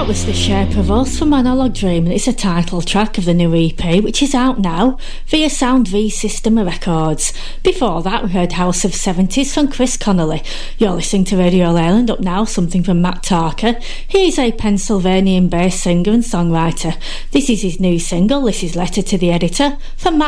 was The Shape of Us from Analog Dream, and it's a title track of the new EP, which is out now via Sound V System Records. Before that, we heard House of 70s from Chris Connolly. You're listening to Radio Leyland. Up now, something from Matt Tarker. He is a Pennsylvania-based singer and songwriter. This is his new single. This is Letter to the Editor from Matt